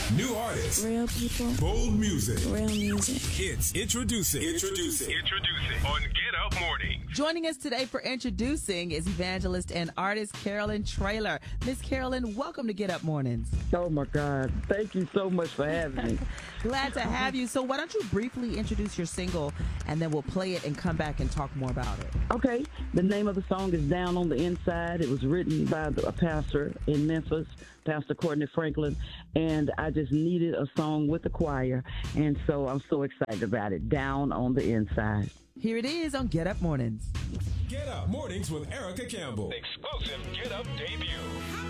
New artists. Real people. Bold music. Real music. It's Introducing on Get Up Morning. Joining us today for Introducing is evangelist and artist Carolyn Traylor. Miss Carolyn, welcome to Get Up Mornings. Oh, my God. Thank you so much for having me. Glad to have you. So why don't you briefly introduce your single, and then we'll play it and come back and talk more about it. Okay. The name of the song is Down on the Inside. It was written by a pastor in Memphis, Pastor Courtney Franklin, and I just needed a song with the choir, and so I'm so excited about it. Down on the Inside. Here it is on Get Up Mornings. Get Up Mornings with Erica Campbell. Exclusive Get Up debut.